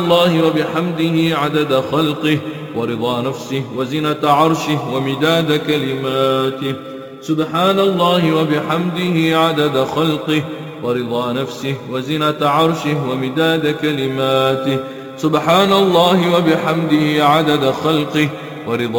الله وبحمده عدد خلقه ورضا نفسه وزنة عرشه ومداد كلماته. سبحان الله وبحمده عدد خلقه ورضا نفسه وزنة عرشه ومداد كلماته. سبحان الله وبحمده عدد خلقه ورضا